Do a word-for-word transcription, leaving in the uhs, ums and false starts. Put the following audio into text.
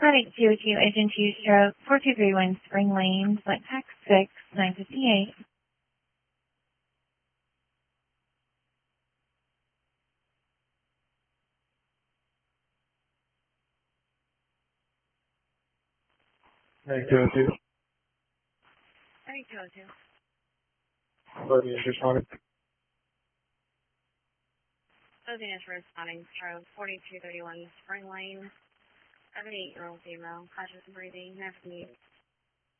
Product two oh two, Agent two stroke, four two three one Spring Lane, select tax six, nine fifty-eight. Product two oh two. Product two oh two. Loading is responding. Loading is responding, stroke, forty-two thirty-one Spring Lane, seventy-eight-year-old female, cautious breathing, never mute.